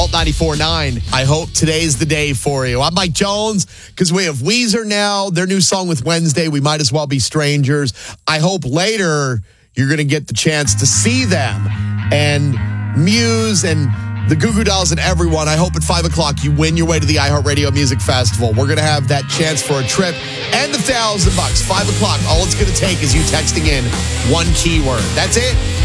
Alt 94.9. I hope today's the day for you. I'm Mike Jones, because we have Weezer now. Their new song with Wednesday, We Might As Well Be Strangers. I hope later you're going to get the chance to see them. And Muse and the Goo Goo Dolls and everyone. I hope at 5 o'clock you win your way to the iHeartRadio Music Festival. We're going to have that chance for a trip and the $1,000. 5 o'clock. All it's going to take is you texting in one keyword. That's it.